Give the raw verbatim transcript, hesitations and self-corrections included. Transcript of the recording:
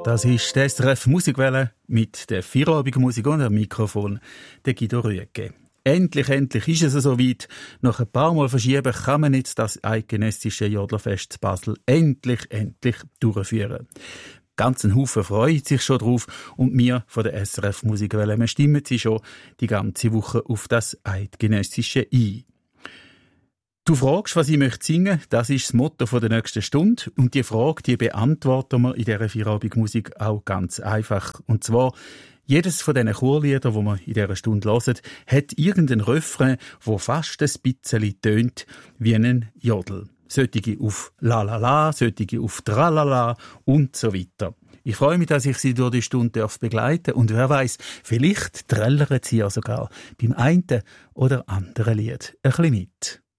Das ist die S R F Musikwelle mit der Feierabendmusik und dem Mikrofon, der Guido Rüegge. Endlich, endlich ist es soweit. Nach ein paar Mal verschieben kann man jetzt das eidgenössische Jodlerfest zu Basel endlich, endlich durchführen. Ganz ein Haufen freut sich schon drauf und wir von der S R F Musikwelle, wir stimmen sie schon die ganze Woche auf das Eidgenössische ein. Du fragst, was ich möchte singen, das ist das Motto der nächsten Stunde. Und die Frage, die beantworten wir in dieser Feierabendmusik auch ganz einfach. Und zwar, jedes von diesen Chorliedern, die wir in dieser Stunde hören, hat irgendeinen Refrain, der fast ein bisschen tönt wie ein Jodel. Solche auf La La La, solche auf Tralala und so weiter. Ich freue mich, dass ich Sie durch die Stunde begleiten darf. Und wer weiss, vielleicht trällern Sie ja sogar beim einen oder anderen Lied ein bisschen mit.